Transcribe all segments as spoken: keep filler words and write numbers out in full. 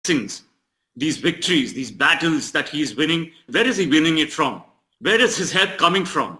blessings, these victories, these battles that he is winning, where is he winning it from? Where is his help coming from?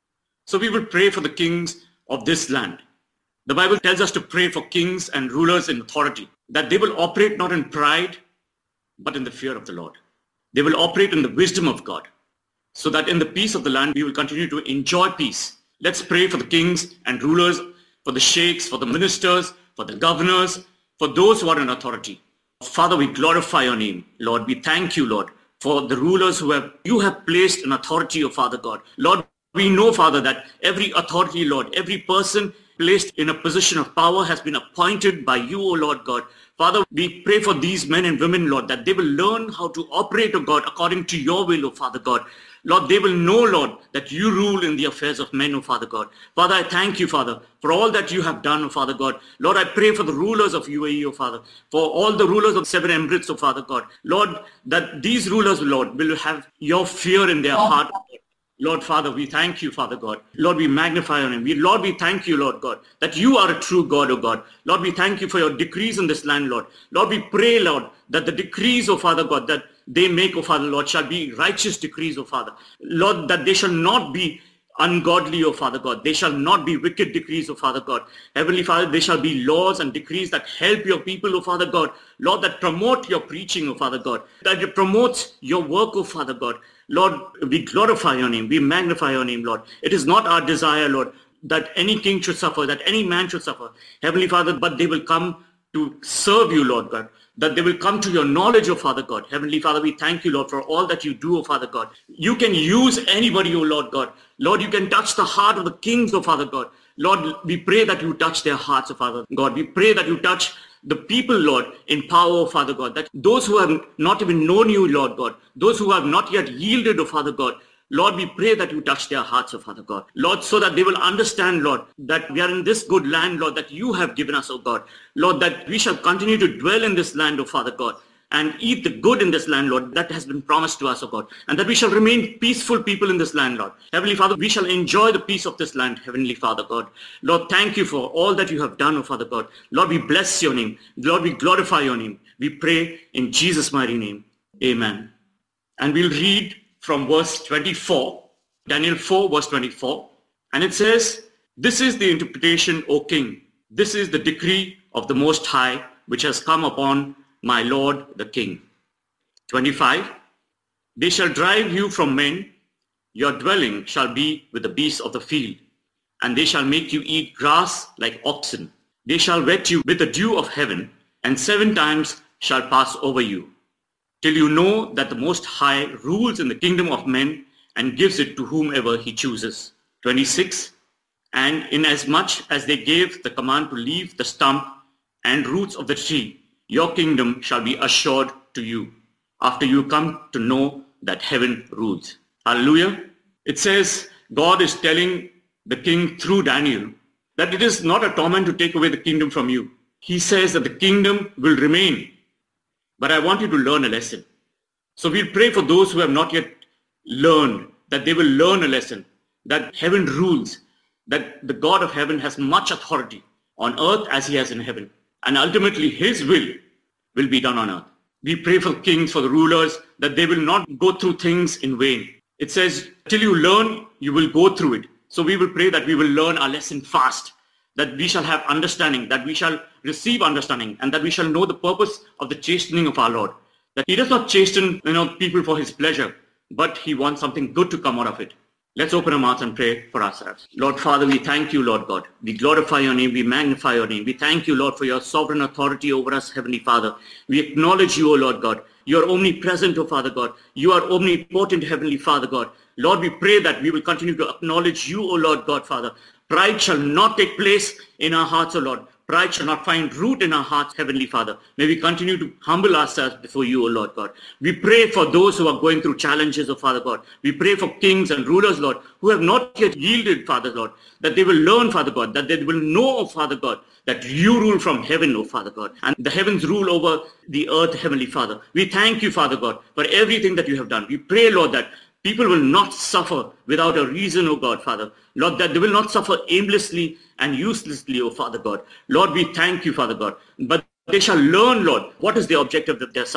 So we will pray for the kings of this land. The Bible tells us to pray for kings and rulers in authority, that they will operate not in pride, but in the fear of the Lord. They will operate in the wisdom of God, so that in the peace of the land, we will continue to enjoy peace. Let's pray for the kings and rulers, for the sheikhs, for the ministers, for the governors, for those who are in authority. Father, we glorify your name. Lord, we thank you, Lord, for the rulers who have you have placed in authority, O Father God. Lord, we know, Father, that every authority, Lord, every person placed in a position of power has been appointed by you, O Lord God. Father, we pray for these men and women, Lord, that they will learn how to operate, O God, according to your will, O Father God. Lord, they will know, Lord, that you rule in the affairs of men, O Father God. Father, I thank you, Father, for all that you have done, O Father God. Lord, I pray for the rulers of U A E, O Father, for all the rulers of seven Emirates, O Father God. Lord, that these rulers, Lord, will have your fear in their heart. Lord, Father, we thank you, Father God. Lord, we magnify your name. We, Lord, we thank you, Lord God, that you are a true God, O God. Lord, we thank you for your decrees in this land, Lord. Lord, we pray, Lord, that the decrees, O Father God, that they make, O Father, Lord, shall be righteous decrees, O Father. Lord, that they shall not be ungodly, O Father God. They shall not be wicked decrees, O Father God. Heavenly Father, they shall be laws and decrees that help your people, O Father God. Lord, that promote your preaching, O Father God. That it promotes your work, O Father God. Lord, we glorify your name. We magnify your name, Lord. It is not our desire, Lord, that any king should suffer, that any man should suffer. Heavenly Father, but they will come to serve you, Lord God, that they will come to your knowledge, O Father God. Heavenly Father, we thank you, Lord, for all that you do, O Father God. You can use anybody, O Lord God. Lord, you can touch the heart of the kings, O Father God. Lord, we pray that you touch their hearts, O Father God. We pray that you touch the people, Lord, in power, O Father God, that those who have not even known you, Lord God, those who have not yet yielded, O Father God, Lord, we pray that you touch their hearts, O Father God. Lord, so that they will understand, Lord, that we are in this good land, Lord, that you have given us, O God. Lord, that we shall continue to dwell in this land, O Father God, and eat the good in this land, Lord, that has been promised to us, O God. And that we shall remain peaceful people in this land, Lord. Heavenly Father, we shall enjoy the peace of this land, Heavenly Father God. Lord, thank you for all that you have done, O Father God. Lord, we bless your name. Lord, we glorify your name. We pray in Jesus' mighty name. Amen. And we'll read from verse twenty-four, Daniel four, verse twenty-four. And it says, "This is the interpretation, O King. This is the decree of the Most High, which has come upon my Lord the King." twenty-five. "They shall drive you from men. Your dwelling shall be with the beasts of the field. And they shall make you eat grass like oxen. They shall wet you with the dew of heaven, and seven times shall pass over you, till you know that the Most High rules in the kingdom of men and gives it to whomever he chooses." twenty-six. "And inasmuch as they gave the command to leave the stump and roots of the tree, your kingdom shall be assured to you, after you come to know that heaven rules." Hallelujah. It says God is telling the king through Daniel that it is not a torment to take away the kingdom from you. He says that the kingdom will remain. But I want you to learn a lesson. So we'll pray for those who have not yet learned, that they will learn a lesson, that heaven rules, that the God of heaven has much authority on earth as he has in heaven. And ultimately his will will be done on earth. We pray for kings, for the rulers, that they will not go through things in vain. It says, till you learn, you will go through it. So we will pray that we will learn our lesson fast, that we shall have understanding, that we shall receive understanding, and that we shall know the purpose of the chastening of our Lord. That he does not chasten, you know, people for his pleasure, but he wants something good to come out of it. Let's open our mouths and pray for ourselves. Lord Father, we thank you, Lord God. We glorify your name. We magnify your name. We thank you, Lord, for your sovereign authority over us, Heavenly Father. We acknowledge you, O Lord God. You are omnipresent, O Father God. You are omnipotent, Heavenly Father God. Lord, we pray that we will continue to acknowledge you, O Lord God, Father. Pride shall not take place in our hearts, O Lord. Pride shall not find root in our hearts, Heavenly Father. May we continue to humble ourselves before you, O Lord God. We pray for those who are going through challenges, O Father God. We pray for kings and rulers, Lord, who have not yet yielded, Father Lord, that they will learn, Father God, that they will know, O Father God, that you rule from heaven, O Father God, and the heavens rule over the earth, Heavenly Father. We thank you, Father God, for everything that you have done. We pray, Lord, that people will not suffer without a reason, O God, Father. Lord, that they will not suffer aimlessly and uselessly, O Father God. Lord, we thank you, Father God. But they shall learn, Lord, what is the objective of their suffering.